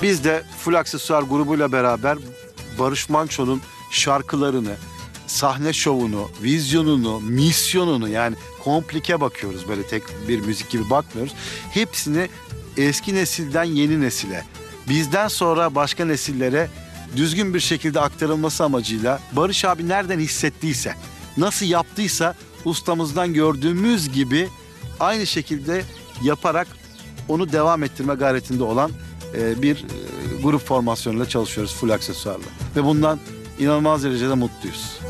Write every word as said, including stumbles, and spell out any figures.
Biz de Full Aksesuar grubuyla beraber Barış Manço'nun şarkılarını, sahne şovunu, vizyonunu, misyonunu, yani komplike bakıyoruz, böyle tek bir müzik gibi bakmıyoruz. Hepsini eski nesilden yeni nesile, bizden sonra başka nesillere düzgün bir şekilde aktarılması amacıyla Barış abi nereden hissettiyse, nasıl yaptıysa ustamızdan gördüğümüz gibi aynı şekilde yaparak onu devam ettirme gayretinde olan e, bir e, grup formasyonuyla çalışıyoruz Full Aksesuar'la. Ve bundan inanılmaz derecede mutluyuz.